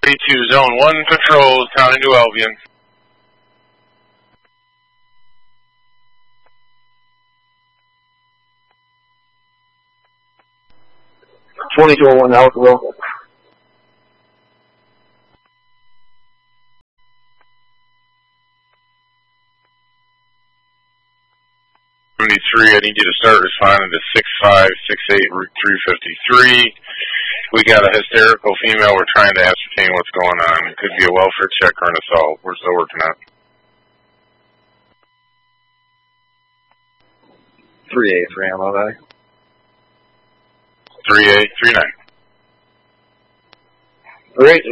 3-2, Zone 1 Patrol, Town of New Albion. (2201) Alcohol. 73, I need you to start responding to 6568 Route 353. We got a hysterical female. We're trying to ascertain what's going on. It could be a welfare check or an assault. We're still working on it. 383 ammo value. 3839. 382.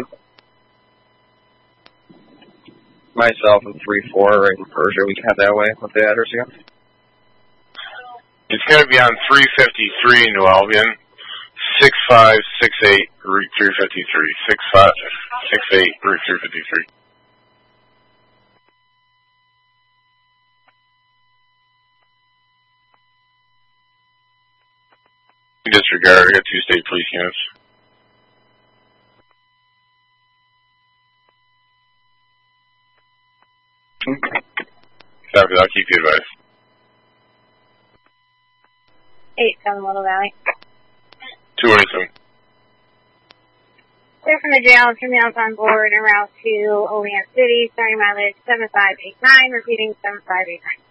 Myself and 3-4 right in Persia. We can head that way. What's the address again? It's going to be on 353 New Albion, 6568 Route 353. 6568 Route 353. Disregard, I got 2 state police units. Copy, I'll keep you advised. 87 Little Valley. 287. Clear from the jail, females on board en route to Olean City, starting mileage 7589, repeating 7589.